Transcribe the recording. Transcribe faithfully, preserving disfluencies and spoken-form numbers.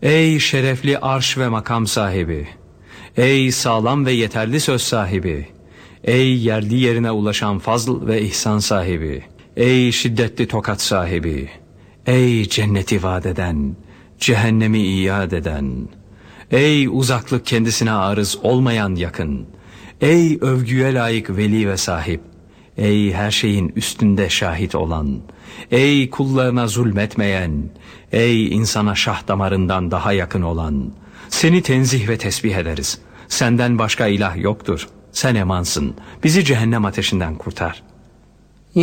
Ey şerefli arş ve makam sahibi! Ey sağlam ve yeterli söz sahibi! Ey yerli yerine ulaşan fazl ve ihsan sahibi! Ey şiddetli tokat sahibi! Ey cenneti vaat eden, cehennemi iad eden! Ey uzaklık kendisine arız olmayan yakın! Ey övgüye layık veli ve sahip! Ey her şeyin üstünde şahit olan! Ey kullarına zulmetmeyen! Ey insana şah damarından daha yakın olan! Seni tenzih ve tesbih ederiz. Senden başka ilah yoktur. Sen emansın. Bizi cehennem ateşinden kurtar.